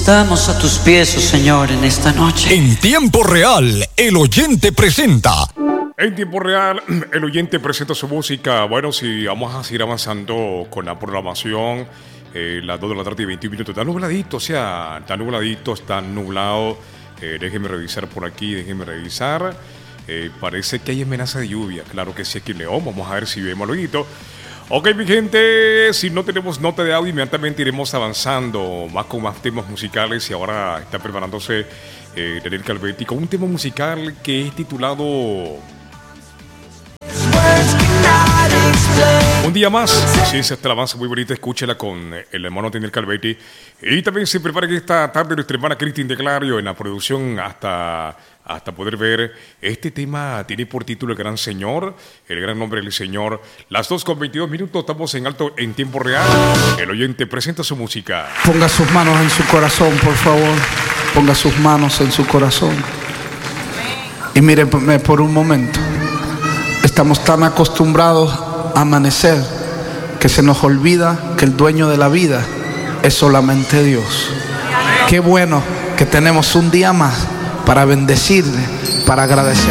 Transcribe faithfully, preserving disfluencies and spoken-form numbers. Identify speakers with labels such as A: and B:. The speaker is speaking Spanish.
A: Estamos a tus pies, oh Señor, en esta noche.
B: En tiempo real, el oyente presenta.
C: En tiempo real, el oyente presenta su música. Bueno, si vamos a seguir avanzando con la programación, eh, las dos de la tarde y veintiún minutos. Está nubladito, o sea, está nubladito, está nublado. Eh, déjenme revisar por aquí, déjenme revisar. Eh, parece que hay amenaza de lluvia. Claro que sí, aquí en León. Vamos a ver si vemos luego. Ok, mi gente, si no tenemos nota de audio, inmediatamente iremos avanzando más con más temas musicales. Y ahora está preparándose eh, Daniel Calvetti con un tema musical que es titulado Un día más. Sí, esa es la alabanza muy bonita, escúchela con el hermano Daniel Calvetti. Y también se prepara que esta tarde nuestra hermana Cristin de Clario en la producción hasta, hasta poder ver. Este tema tiene por título El Gran Señor, el gran nombre del Señor. Las dos con veintidós minutos, estamos en alto en tiempo real. El oyente presenta su música.
D: Ponga sus manos en su corazón, por favor. Ponga sus manos en su corazón. Y míreme por un momento. Estamos tan acostumbrados a amanecer que se nos olvida que el dueño de la vida es solamente Dios. Qué bueno que tenemos un día más para bendecirle, para agradecer.